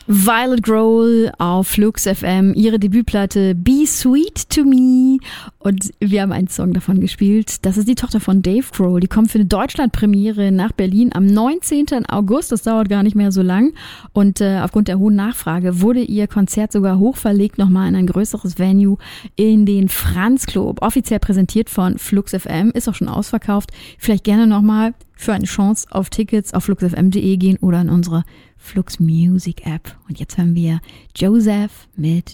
Violet Grohl auf Flux FM, ihre Debütplatte Be Sweet to Me. Und wir haben einen Song davon gespielt. Das ist die Tochter von Dave Grohl. Die kommt für eine Deutschlandpremiere nach Berlin am 19. August. Das dauert gar nicht mehr so lang. Und aufgrund der hohen Nachfrage wurde ihr Konzert sogar hochverlegt, nochmal in ein größeres Venue in den Franz Club. Offiziell präsentiert von Flux FM, ist auch schon ausverkauft. Vielleicht gerne nochmal für eine Chance auf Tickets auf fluxfm.de gehen oder in unsere Flux Music App. Und jetzt hören wir Joseph mit